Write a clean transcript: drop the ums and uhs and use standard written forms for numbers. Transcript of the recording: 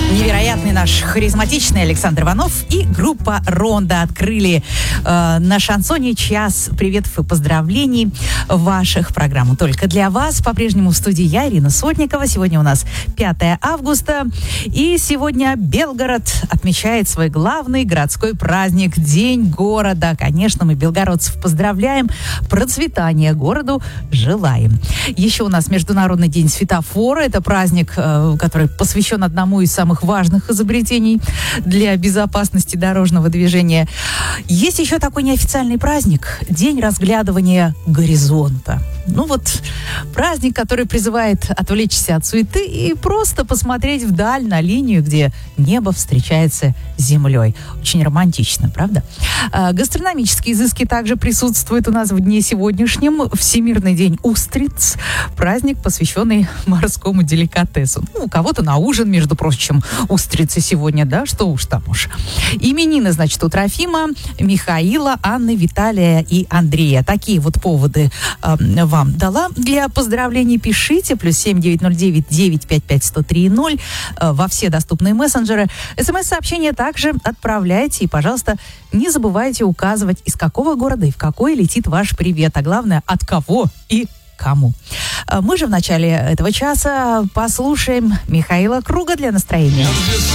Невероятный наш харизматичный Александр Иванов и группа «Рондо» открыли на шансоне час приветов и поздравлений ваших. Программу только для вас. По-прежнему в студии я, Ирина Сотникова. Сегодня у нас 5 августа. И сегодня Белгород отмечает свой главный городской праздник – День города. Конечно, мы белгородцев поздравляем. Процветания городу желаем. Еще у нас Международный день светофора. Это праздник, который посвящен одному из самых важных изобретений для безопасности дорожного движения. Есть еще такой неофициальный праздник – День разглядывания горизонта. Ну вот, праздник, который призывает отвлечься от суеты и просто посмотреть вдаль на линию, где небо встречается с землей. Очень романтично, правда? Гастрономические изыски также присутствуют у нас в дне сегодняшнем. Всемирный день устриц. Праздник, посвященный морскому деликатесу. Ну, у кого-то на ужин, между прочим, устрицы сегодня, да? Что уж там уж. Именины, значит, у Трофима, Михаила, Анны, Виталия и Андрея. Такие вот поводы вам дала для поздравлений. Пишите +7 909 955 103 во все доступные мессенджеры. СМС-сообщения также отправляйте. И, пожалуйста, не забывайте указывать, из какого города и в какой летит ваш привет. А главное, от кого и кому. Мы же в начале этого часа послушаем Михаила Круга для настроения.